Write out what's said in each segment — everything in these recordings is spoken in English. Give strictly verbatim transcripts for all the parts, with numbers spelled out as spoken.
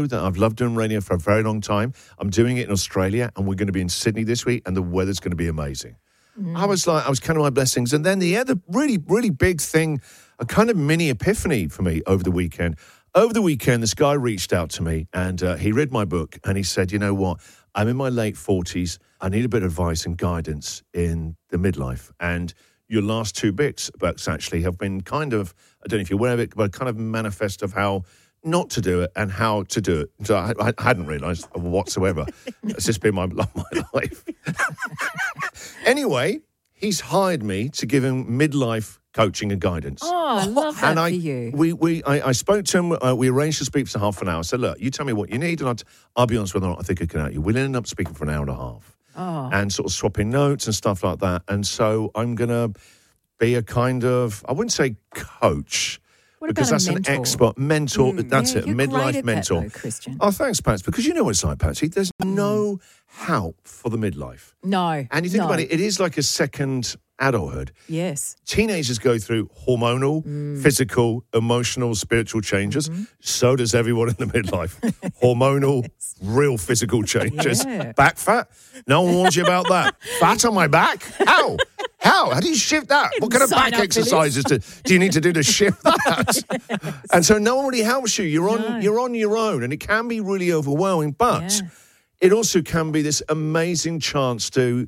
that I've loved doing radio for a very long time. I'm doing it in Australia, and we're going to be in Sydney this week, and the weather's going to be amazing. Mm. I was like, I was kind of my blessings. And then the other really, really big thing, a kind of mini epiphany for me over the weekend. Over the weekend, this guy reached out to me, and uh, he read my book, and he said, you know what? I'm in my late forties. I need a bit of advice and guidance in the midlife. And your last two books, books actually, have been kind of, I don't know if you're aware of it, but kind of manifest of how not to do it and how to do it. So I, I hadn't realised whatsoever. It's just been my, my life. Anyway, he's hired me to give him midlife coaching and guidance. Oh, I love that and I, for you. We, we, I, I spoke to him. Uh, we arranged to speak for half an hour. I said, look, you tell me what you need, and I'll, I'll be honest whether or not I think I can help you. We'll end up speaking for an hour and a half. Oh. And sort of swapping notes and stuff like that. And so I'm going to be a kind of, I wouldn't say coach, what because about that's a mentor? an expert mentor. Mm, that's yeah, it, you're midlife great at mentor. That, though, Christian. Oh, thanks, Pats. Because you know what it's like, Patsy. There's mm. no help for the midlife. No. And you think no. about it, it is like a second adulthood. Yes. Teenagers go through hormonal, mm. physical, emotional, spiritual changes. Mm-hmm. So does everyone in the midlife. Hormonal, yes. real physical changes. Yeah. Back fat? No one warns you about that. Fat on my back? How? How? How do you shift that? What kind of back exercises do, do you need to do to shift that? Yes. And so no one really helps you. You're on, no. you're on your own, and it can be really overwhelming, but yeah. it also can be this amazing chance to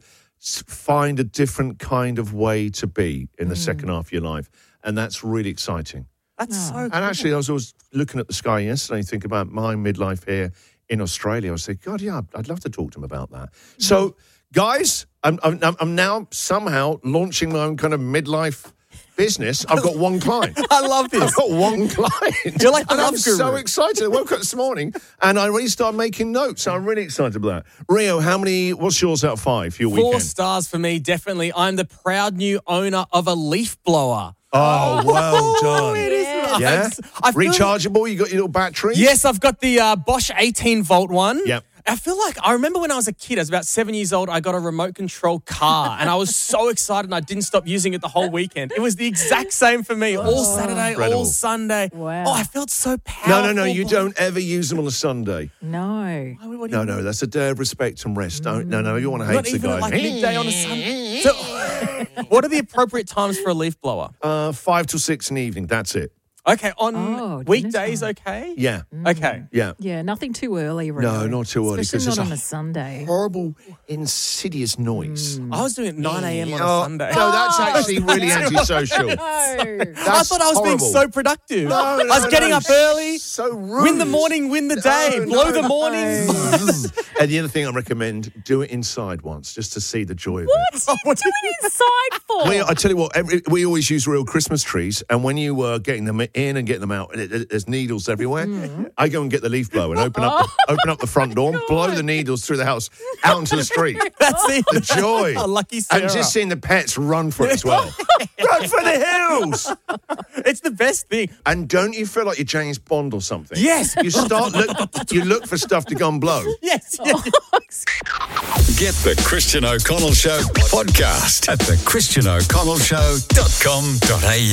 find a different kind of way to be in the mm. second half of your life. And that's really exciting. That's oh. so cool. And actually, I was always looking at the sky yesterday, thinking about my midlife here in Australia. I was thinking, God, yeah, I'd love to talk to him about that. Mm. So, guys, I'm, I'm, I'm now somehow launching my own kind of midlife business. I've got one client. I love this. I've got one client. You're like the and love I'm guru. so excited. I woke up this morning and I already started making notes. So I'm really excited about that. Rio, how many, what's yours out of five for your Four weekend? stars for me, definitely. I'm the proud new owner of a leaf blower. Oh, well done. It is Yeah? nice. I feel- Rechargeable? You got your little battery? Yes, I've got the uh, Bosch eighteen volt one. Yep. I feel like, I remember when I was a kid, I was about seven years old, I got a remote control car, and I was so excited, and I didn't stop using it the whole weekend. It was the exact same for me, all Saturday, Incredible. all Sunday. Wow. Oh, I felt so powerful. No, no, no, you don't ever use them on a Sunday. No. Oh, what do No, you no, mean? that's a day of respect and rest. Don't, no, no, you want to hate Not the even guy. at like midday on a Sunday. So, what are the appropriate times for a leaf blower? Uh, five till six in the evening, that's it. Okay, on Oh, dinner weekdays, time. okay? Yeah, Okay. yeah. Yeah, nothing too early, really. No, not too early. Especially 'cause not there's on a Sunday. horrible, insidious noise. I was doing it at nine a.m. on Oh, a Sunday. No, that's actually really antisocial. No. That's I thought I was being horrible. so productive. No, I no, was getting no, up early. So rude. Win the morning, win the day. No, Blow no, the morning. And the other thing I recommend, do it inside once, just to see the joy of What it. are you doing inside for? We, I tell you what, every, we always use real Christmas trees, and when you are uh, getting them in and getting them out, it, it, there's needles everywhere. Mm. I go and get the leaf blower and open up, the, open up the front door, and blow the needles through the house out into the street. That's it. The joy. Oh, lucky Sarah. And just seeing the pets run for it as well. Run for the hills. It's the best thing. And don't you feel like you're James Bond or something? Yes. You start look, you look for stuff to go and blow. Yes. yes. Get the Christian O'Connell Show podcast at the christian o'connell show dot com dot a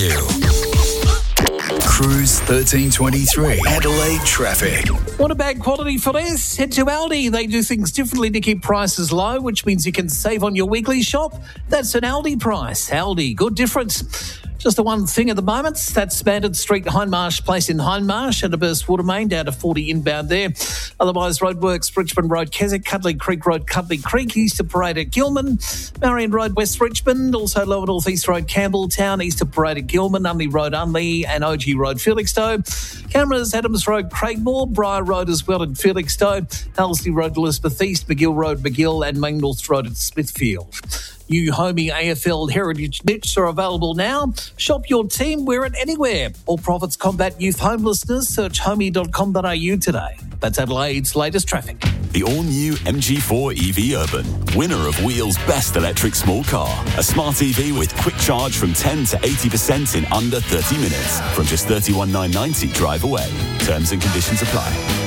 u. Cruise thirteen twenty-three Adelaide traffic. Want a bad quality for this? Head to Aldi. They do things differently to keep prices low, which means you can save on your weekly shop. That's an Aldi price. Aldi, good difference. Just the one thing at the moment, that's Bandit Street, Hindmarsh Place in Hindmarsh, and a burst water main down to forty inbound there. Otherwise, roadworks, Richmond Road, Keswick, Cuddly Creek Road, Cuddly Creek, east of Parade at Gilman, Marion Road, West Richmond, also Lower North East Road, Campbelltown, east of Parade at Gilman, Unley Road, Unley, and O G Road, Felixstowe. Cameras, Adams Road, Craigmore, Briar Road as well in Felixstowe, Ellerslie Road, Elizabeth East, McGill Road, McGill, and Main North Road at Smithfield. New Homey A F L Heritage Knits are available now. Shop your team, wear it anywhere. All profits combat youth homelessness. Search homey dot com dot a u today. That's Adelaide's latest traffic. The all-new M G four E V Urban, winner of Wheel's Best Electric Small Car. A smart E V with quick charge from ten to eighty percent in under thirty minutes. From just thirty-one thousand nine hundred ninety drive away. Terms and conditions apply.